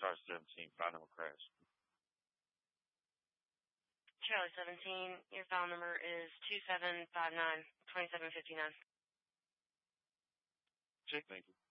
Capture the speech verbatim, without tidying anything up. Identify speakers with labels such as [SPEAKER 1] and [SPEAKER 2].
[SPEAKER 1] Charlie seventeen, file number crash.
[SPEAKER 2] Charlie seventeen, your file number is two seven five nine, two seven five nine.
[SPEAKER 1] Check, thank you.